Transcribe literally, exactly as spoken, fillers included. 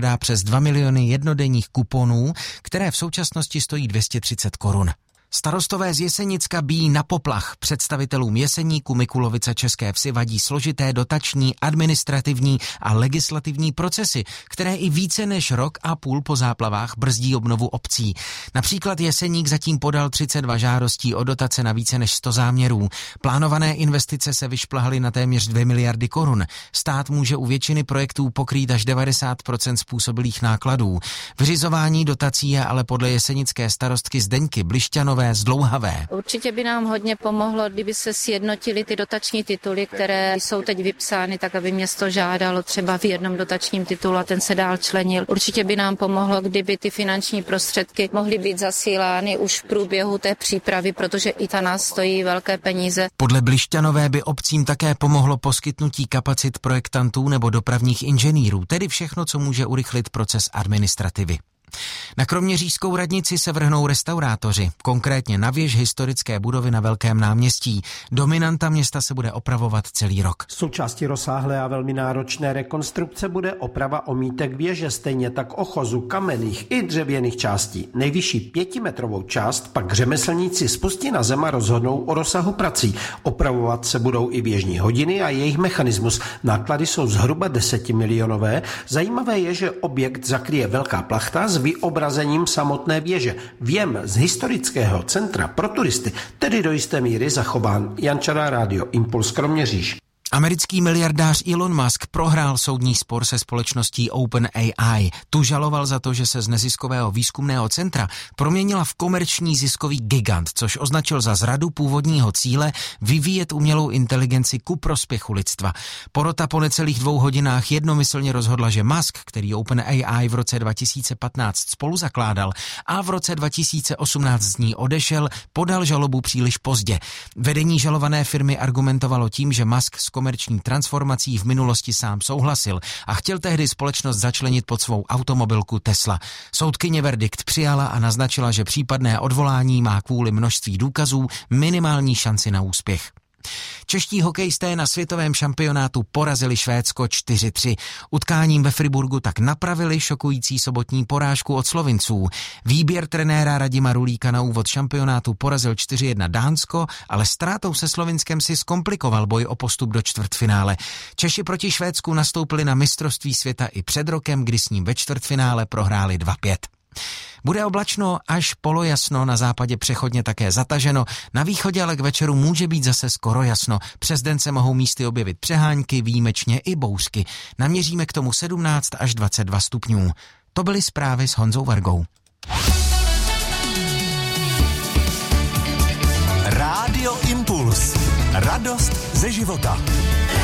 prodá přes dva miliony jednodenních kuponů, které v současnosti stojí dvě stě třicet korun. Starostové z Jesenicka bijí na poplach. Představitelům Jeseníku, Mikulovic a České Vsi vadí složité dotační, administrativní a legislativní procesy, které i více než rok a půl po záplavách brzdí obnovu obcí. Například Jeseník zatím podal třicet dva žádostí o dotace na více než sto záměrů. Plánované investice se vyšplhaly na téměř dvě miliardy korun. Stát může u většiny projektů pokrýt až devadesát procent způsobilých nákladů. Vyřizování dotací je ale podle jesenické starostky Zdeňky Blišťanové zdlouhavé. Určitě by nám hodně pomohlo, kdyby se sjednotily ty dotační tituly, které jsou teď vypsány, tak aby město žádalo třeba v jednom dotačním titulu a ten se dál členil. Určitě by nám pomohlo, kdyby ty finanční prostředky mohly být zasílány už v průběhu té přípravy, protože i ta nás stojí velké peníze. Podle Blišťanové by obcím také pomohlo poskytnutí kapacit projektantů nebo dopravních inženýrů, tedy všechno, co může urychlit proces administrativy. Na kroměřížskou radnici se vrhnou restaurátoři, konkrétně na věž historické budovy na Velkém náměstí. Dominanta města se bude opravovat celý rok. Součástí rozsáhlé a velmi náročné rekonstrukce bude oprava omítek věže, stejně tak ochozu, kamenných i dřevěných částí. Nejvyšší pětimetrovou část pak řemeslníci z Pustina Zema rozhodnou o rozsahu prací. Opravovat se budou i věžní hodiny a jejich mechanismus. Náklady jsou zhruba desetimilionové. Zajímavé je, že objekt zakryje velká plachta s vyobrazením samotné věže. Věm z historického centra pro turisty, tedy do jisté míry zachován. Jan Čara, Rádio Impuls, Kroměříž. Americký miliardář Elon Musk prohrál soudní spor se společností OpenAI. Tu žaloval za to, že se z neziskového výzkumného centra proměnila v komerční ziskový gigant, což označil za zradu původního cíle vyvíjet umělou inteligenci ku prospěchu lidstva. Porota po necelých dvou hodinách jednomyslně rozhodla, že Musk, který OpenAI v roce dva tisíce patnáct spolu zakládal a v roce dva tisíce osmnáct z ní odešel, podal žalobu příliš pozdě. Vedení žalované firmy argumentovalo tím, že Musk s komerční transformací v minulosti sám souhlasil a chtěl tehdy společnost začlenit pod svou automobilku Tesla. Soudkyně verdikt přijala a naznačila, že případné odvolání má kvůli množství důkazů minimální šanci na úspěch. Čeští hokejisté na světovém šampionátu porazili Švédsko čtyři tři. Utkáním ve Friburgu tak napravili šokující sobotní porážku od Slovinců. Výběr trenéra Radima Rulíka na úvod šampionátu porazil čtyři jedna Dánsko, ale ztrátou se Slovinskem si zkomplikoval boj o postup do čtvrtfinále. Češi proti Švédsku nastoupili na mistrovství světa i před rokem, kdy s ním ve čtvrtfinále prohráli dva pět. Bude oblačno až polojasno, na západě přechodně také zataženo, na východě ale k večeru může být zase skoro jasno. Přes den se mohou místy objevit přehánky, výjimečně i bouřky. Naměříme k tomu sedmnáct až dvacet dva stupňů. To byly zprávy s Honzou Vargou. Rádio Impuls. Radost ze života.